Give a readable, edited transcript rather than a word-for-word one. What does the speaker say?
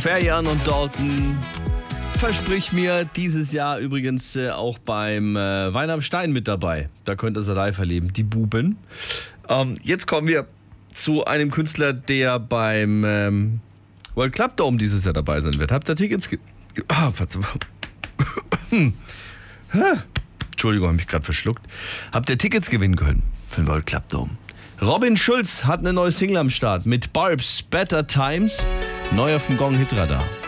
Ferian und Dalton. Versprich mir dieses Jahr übrigens auch beim Wein am Stein mit dabei. Da könnt ihr sie live erleben, die Buben. Jetzt kommen wir zu einem Künstler, der beim World Club Dome dieses Jahr dabei sein wird. Habt ihr Tickets? Entschuldigung, habe mich gerade verschluckt. Habt ihr Tickets gewinnen können für den World Club Dome? Robin Schulz hat eine neue Single am Start mit Barbs Better Times. Neu auf dem Gong Hitradar.